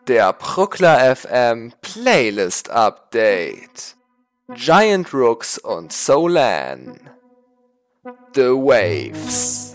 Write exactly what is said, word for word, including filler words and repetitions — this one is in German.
Der Pruckler F M Playlist Update. Giant Rooks und Solan. The Waves.